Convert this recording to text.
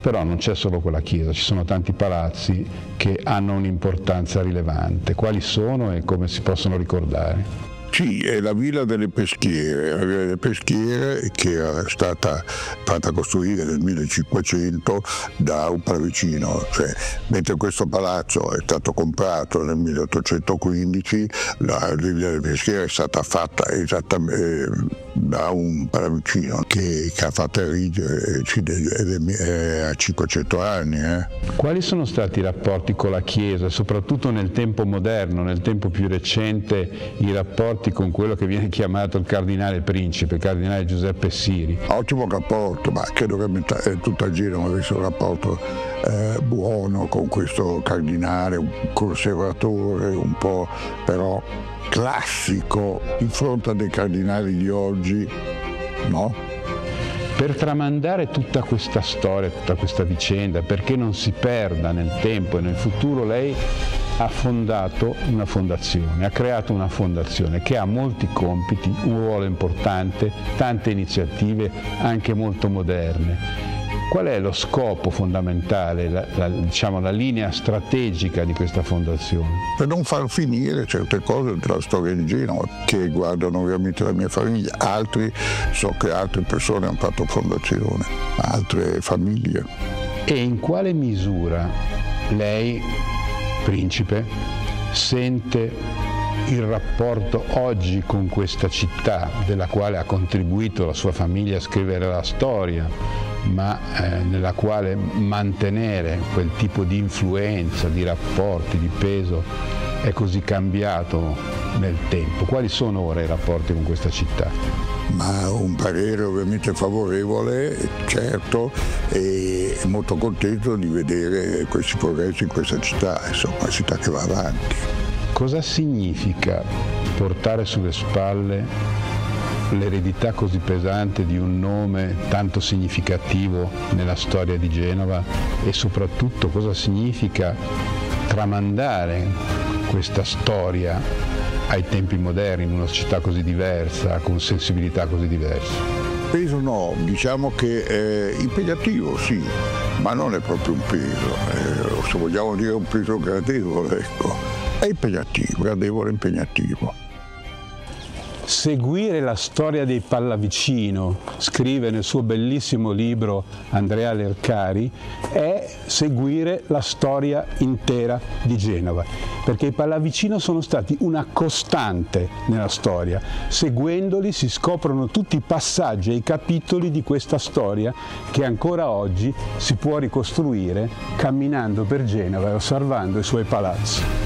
Però non c'è solo quella chiesa, ci sono tanti palazzi che hanno un'importanza rilevante. Quali sono e come si possono ricordare? Sì, è la Villa delle Peschiere che era stata fatta costruire nel 1500 da un palavicino, mentre questo palazzo è stato comprato nel 1815, la Villa delle Peschiere è stata fatta esattamente da un palavicino che ha fatto erigere a 500 anni. Quali sono stati i rapporti con la Chiesa, soprattutto nel tempo moderno, nel tempo più recente, i rapporti con quello che viene chiamato il cardinale principe, il cardinale Giuseppe Siri? Ottimo rapporto, ma credo che tutta Genova avesse un rapporto buono con questo cardinale, un conservatore, un po' però classico di fronte a dei cardinali di oggi, no? Per tramandare tutta questa storia, tutta questa vicenda, perché non si perda nel tempo e nel futuro, lei ha fondato una fondazione, ha creato una fondazione che ha molti compiti, un ruolo importante, tante iniziative anche molto moderne. Qual è lo scopo fondamentale, la linea strategica di questa fondazione? Per non far finire certe cose della storia di Genova che riguardano ovviamente la mia famiglia, so che altre persone hanno fatto fondazione, altre famiglie. E in quale misura lei, principe, sente il rapporto oggi con questa città della quale ha contribuito la sua famiglia a scrivere la storia, ma nella quale mantenere quel tipo di influenza, di rapporti, di peso è così cambiato nel tempo? Quali sono ora i rapporti con questa città? Ma un parere ovviamente favorevole, certo, e molto contento di vedere questi progressi in questa città, insomma, una città che va avanti. Cosa significa portare sulle spalle l'eredità così pesante di un nome tanto significativo nella storia di Genova e soprattutto cosa significa tramandare questa storia ai tempi moderni in una società così diversa, con sensibilità così diverse? Peso no, diciamo che è impegnativo, sì, ma non è proprio un peso, se vogliamo dire un peso gradevole, ecco. È impegnativo, gradevole e impegnativo. Seguire la storia dei Pallavicino, scrive nel suo bellissimo libro Andrea Lercari, è seguire la storia intera di Genova, perché i Pallavicino sono stati una costante nella storia. Seguendoli si scoprono tutti i passaggi e i capitoli di questa storia che ancora oggi si può ricostruire camminando per Genova e osservando i suoi palazzi.